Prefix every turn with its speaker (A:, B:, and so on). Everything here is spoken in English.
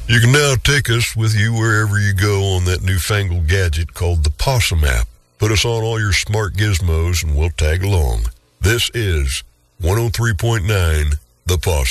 A: You can now take us with you wherever you go on that newfangled gadget called the Possum app. Put us on all your smart gizmos and we'll tag along. This is 103.9 The Possum.